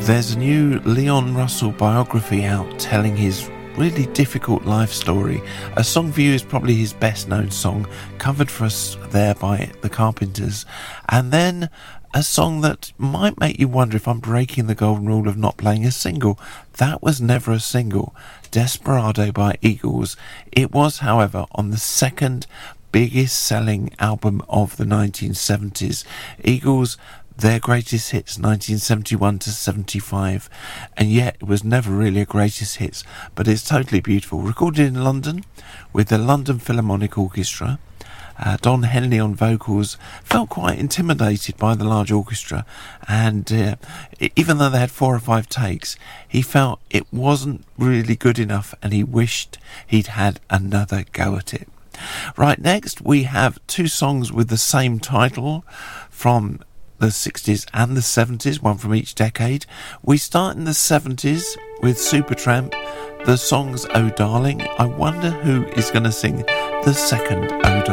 There's a new Leon Russell biography out telling his really difficult life story. A Song for You is probably his best known song, covered for us there by the Carpenters. And then a song that might make you wonder if I'm breaking the golden rule of not playing a single. That was never a single. Desperado by Eagles. It was, however, on the second biggest selling album of the 1970s. Eagles, their greatest hits, 1971 to 75, and yet it was never really a greatest hits, but it's totally beautiful. Recorded in London with the London Philharmonic Orchestra. Don Henley on vocals. Felt quite intimidated by the large orchestra, and even though they had 4 or 5 takes, he felt it wasn't really good enough and he wished he'd had another go at it. Right, next we have 2 songs with the same title from the 60s and the 70s, one from each decade. We start in the 70s with Supertramp. The song's Oh Darling. I wonder who is going to sing the second Oh Darling.